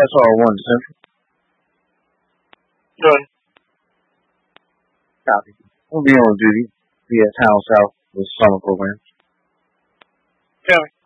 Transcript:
SR1 Central. Done. Copy. We'll be on duty via Town South with summer program. Copy.